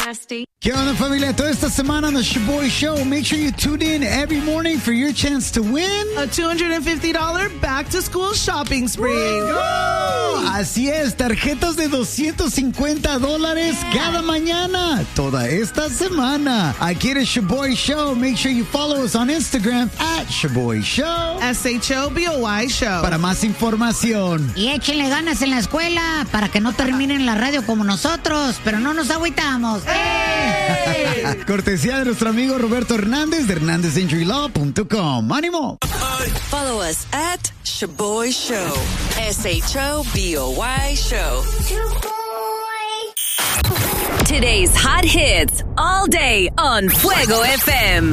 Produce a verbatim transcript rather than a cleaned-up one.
nasty. ¿Qué onda, familia? Toda esta semana on the Shaboy Show, make sure you tune in every morning for your chance to win a two hundred fifty dollars back-to-school shopping spree. Woo! Así es, tarjetas de doscientos cincuenta dólares cada mañana, toda esta semana. Aquí en el Shaboy Show, make sure you follow us on Instagram at Shaboy Show. S H O B O Y Show. Para más información. Y échenle ganas en la escuela para que no terminen la radio como nosotros, pero no nos agüitamos. ¡Eh! Cortesía de nuestro amigo Roberto Hernández de Hernández Injury Law punto com. ¡Ánimo! Follow us at Shaboy Show. S H O B O Y Show. Today's hot hits all day on Fuego F M.